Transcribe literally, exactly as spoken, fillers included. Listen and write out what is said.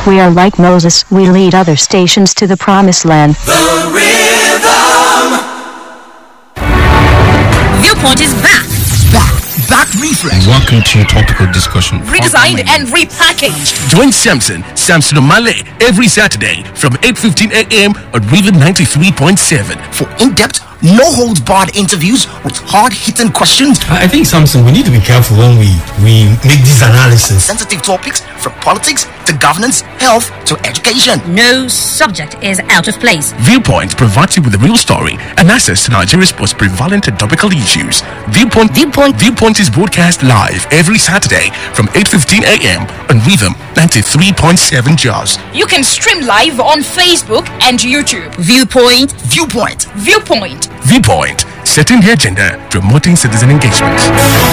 We are like Moses. We lead other stations to the promised land. The Rhythm. Viewpoint is back. Back. Back refresh. Welcome to Topical Discussion. Redesigned and repackaged. Join Samson, Samson Omale, every Saturday from eight fifteen a.m. on Rhythm ninety-three point seven. For in-depth, no-holds-barred interviews with hard-hitting questions. I think, Samson, we need to be careful when we, we make these analysis. Sensitive topics from politics to governance, health to education. No subject is out of place. Viewpoint provides you with the real story and access to Nigeria's most prevalent and topical issues. Viewpoint, Viewpoint, Viewpoint is broadcast live every Saturday from eight fifteen a.m. on Rhythm ninety-three point seven Jaws. You can stream live on Facebook and YouTube. Viewpoint. Viewpoint. Viewpoint. Viewpoint, setting the agenda, promoting citizen engagement.